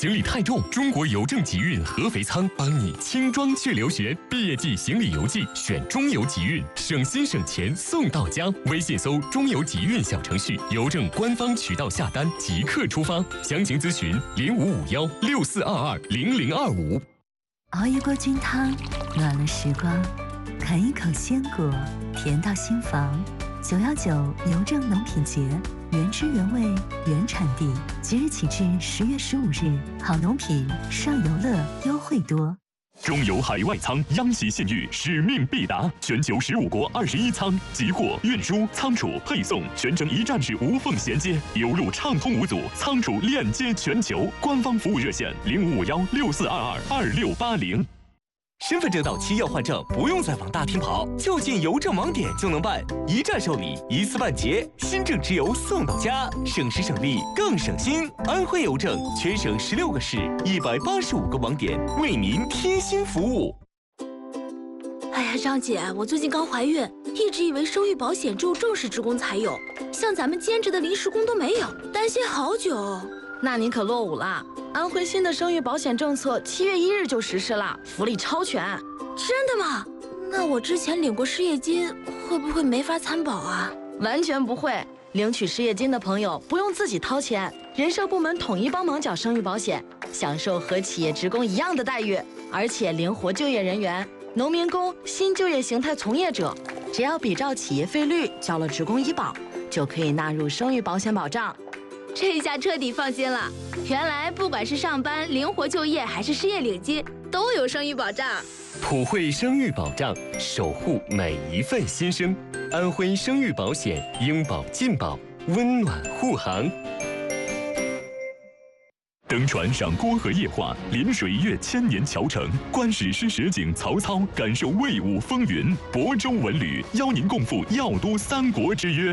行李太重，中国邮政集运合肥仓帮你轻装去留学。毕业季行李邮寄选中邮集运，省心省钱送到家。微信搜“中邮集运”小程序，邮政官方渠道下单即刻出发。详情咨询055164220025。 熬一锅菌汤，暖了时光；啃一口鲜果，甜到心房。919邮政农品节，原汁原味，原产地，即日起至10月15日，好农品上游乐优惠多。 中油海外仓央企信誉，使命必达，全球15国21仓，集货、运输、仓储、配送全程一站式无缝衔接，油路畅通无阻，仓储链接全球。官方服务热线055164222680。 身份证到期要换证，不用再往大厅跑，就近邮政网点就能办，一站受理，一次办结，新证直邮送到家，省时省力更省心。安徽邮政全省16个市，185个网点，为您贴心服务。 哎呀，张姐，我最近刚怀孕，一直以为生育保险只有正式职工才有，像咱们兼职的临时工都没有，担心好久。 那你可落伍了。安徽新的生育保险政策7月1日就实施了，福利超全。 真的吗？那我之前领过失业金，会不会没法参保啊？ 完全不会，领取失业金的朋友不用自己掏钱，人社部门统一帮忙缴生育保险，享受和企业职工一样的待遇，而且灵活就业人员、农民工、新就业形态从业者，只要比照企业费率交了职工医保，就可以纳入生育保险保障。 这下彻底放心了，原来不管是上班、灵活就业还是失业领金，都有生育保障。 普惠生育保障，守护每一份新生。安徽生育保险，应保尽保，温暖护航。 登船赏郭河夜话，临水阅千年桥城，观史诗实景曹操，感受魏武风云。亳州文旅邀您共赴药都三国之约。